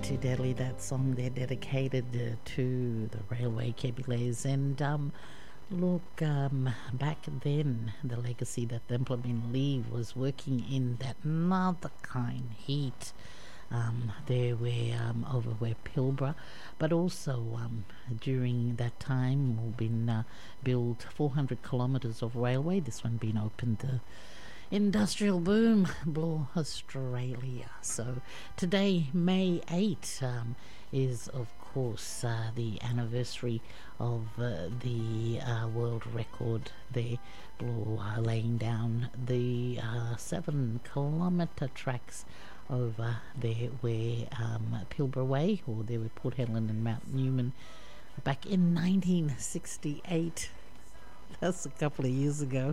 to Delhi, that song they're dedicated to the railway cabilets. And look, back then, the legacy that the implement leave was working in that another kind heat. There were over where Pilbara, but also during that time we've been built 400 kilometres of railway. This one being opened the industrial boom blew Australia. So today, May 8, is of course the anniversary of the world record there, blew laying down the 7-kilometre tracks over there where Pilbara Way, or there were Port Hedland and Mount Newman, back in 1968. That's a couple of years ago.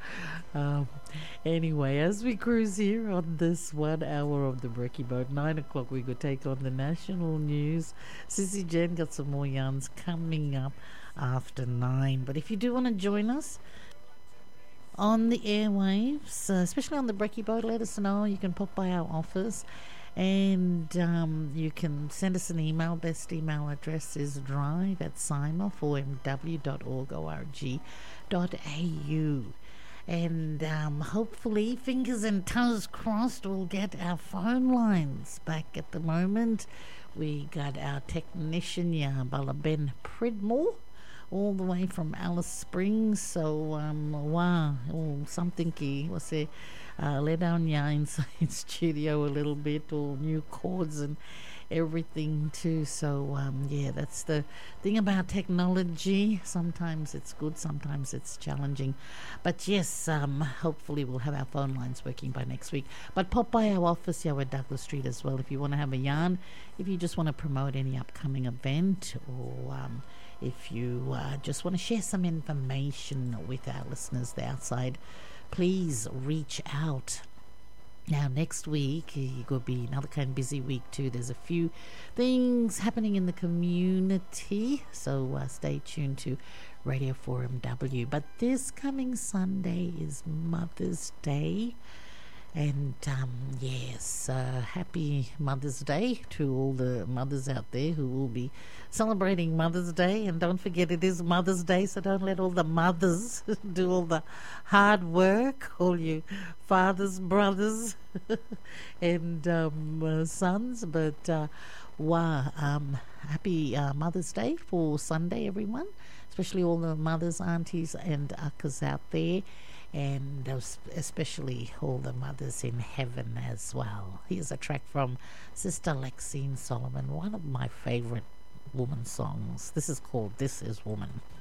Anyway, as we cruise here on this 1 hour of the Brekkie Boat, 9 o'clock we could take on the national news. Sissy Jen got some more yarns coming up after 9. But if you do want to join us on the airwaves, especially on the Brekkie Boat, let us know. You can pop by our office and you can send us an email. Best email address is drive@simon4mw.org.au. And hopefully, fingers and toes crossed, we'll get our phone lines back. At the moment, we got our technician, Ben Pridmore, all the way from Alice Springs. So, wow, something key. What's it? Lay down inside studio a little bit, all new chords and everything too. So yeah, that's the thing about technology. Sometimes it's good, sometimes it's challenging, but yes, hopefully we'll have our phone lines working by next week. But pop by our office here at Douglas Street as well if you want to have a yarn, if you just want to promote any upcoming event, or if you just want to share some information with our listeners there outside, please reach out. Now, next week, it could be another kind of busy week too. There's a few things happening in the community, so stay tuned to Radio Forum W. But this coming Sunday is Mother's Day. And yes, happy Mother's Day to all the mothers out there who will be celebrating Mother's Day. And don't forget, it is Mother's Day, so don't let all the mothers do all the hard work, all you fathers, brothers and sons. But wow, happy Mother's Day for Sunday, everyone, especially all the mothers, aunties and uncles out there, and especially all the mothers in heaven as well. Here's a track from Sister Lexine Solomon, one of my favorite woman songs. This is called This Is Woman.